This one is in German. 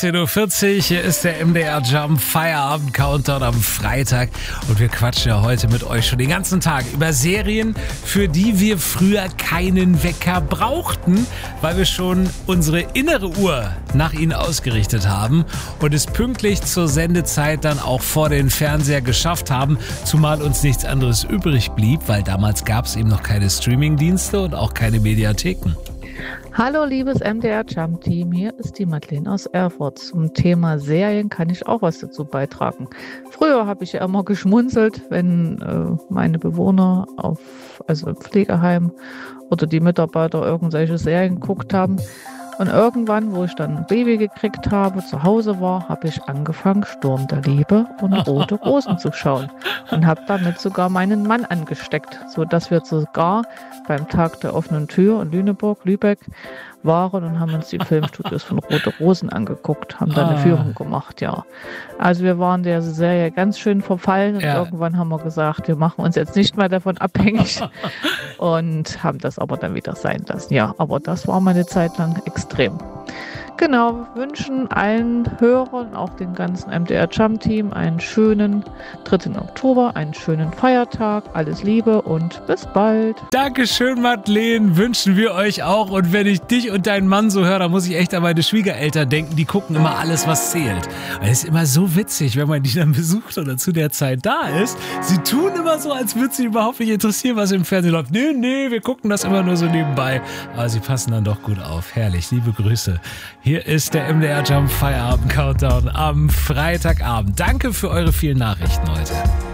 18.40 Uhr, hier ist der MDR Jump Feierabend Countdown am Freitag und wir quatschen ja heute mit euch schon den ganzen Tag über Serien, für die wir früher keinen Wecker brauchten, weil wir schon unsere innere Uhr nach ihnen ausgerichtet haben und es pünktlich zur Sendezeit dann auch vor den Fernseher geschafft haben, zumal uns nichts anderes übrig blieb, weil damals gab es eben noch keine Streamingdienste und auch keine Mediatheken. Hallo liebes MDR Jump Team, hier ist die Madeleine aus Erfurt. Zum Thema Serien kann ich auch was dazu beitragen. Früher habe ich ja immer geschmunzelt, wenn meine Bewohner also im Pflegeheim oder die Mitarbeiter irgendwelche Serien geguckt haben. Und irgendwann, wo ich dann ein Baby gekriegt habe, zu Hause war, habe ich angefangen, Sturm der Liebe und Rote Rosen zu schauen. Und habe damit sogar meinen Mann angesteckt, sodass wir sogar beim Tag der offenen Tür in Lüneburg, waren und haben uns die Filmstudios von Rote Rosen angeguckt, haben da eine Führung gemacht, ja. Also wir waren der Serie ganz schön verfallen und irgendwann haben wir gesagt, wir machen uns jetzt nicht mehr davon abhängig und haben das aber dann wieder sein lassen. Ja, aber das war meine Zeit lang extrem. Genau, wir wünschen allen Hörern, auch dem ganzen MDR Jump Team, einen schönen 3. Oktober, einen schönen Feiertag, alles Liebe und bis bald. Dankeschön, Madeleine, wünschen wir euch auch. Und wenn ich dich und deinen Mann so höre, dann muss ich echt an meine Schwiegereltern denken, die gucken immer alles, was zählt. Und es ist immer so witzig, wenn man die dann besucht oder zu der Zeit da ist. Sie tun immer so, als würde sie überhaupt nicht interessieren, was im Fernsehen läuft. Nee, wir gucken das immer nur so nebenbei. Aber sie passen dann doch gut auf. Herrlich, liebe Grüße. Hier ist der MDR Jump Feierabend Countdown am Freitagabend. Danke für eure vielen Nachrichten heute.